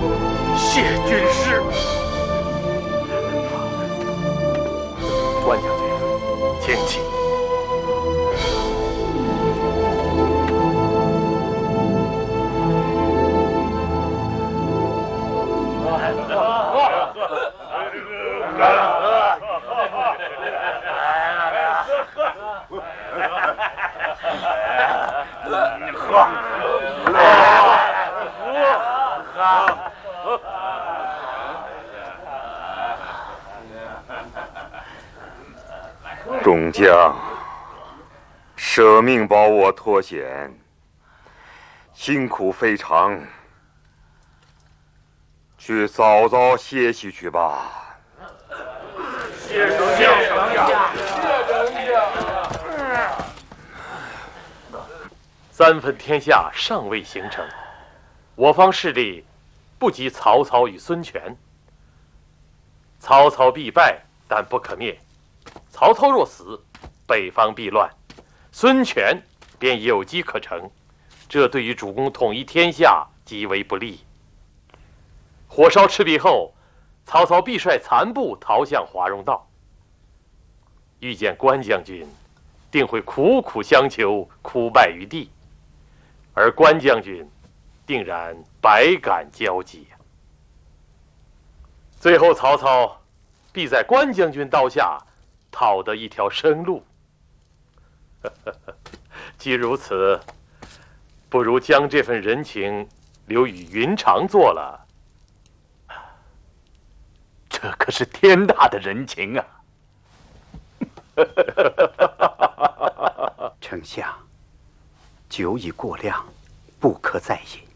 谢军师。关将军，请起。 众将舍命保我脱险，辛苦非常，去早早歇息去吧。 谢丞相，三分天下尚未形成，我方势力不及曹操与孙权。曹操必败，但不可灭。曹操若死，北方必乱，孙权便有机可乘，这对于主公统一天下极为不利。火烧赤壁后，曹操必率残部逃向华容道，遇见关将军，定会苦苦相求，哭败于地，而关将军定然百感交集。最后曹操必在关将军刀下讨得一条生路。既如此，不如将这份人情留与云长做了。 这可是天大的人情啊！ 丞相，酒已过量，不可再饮。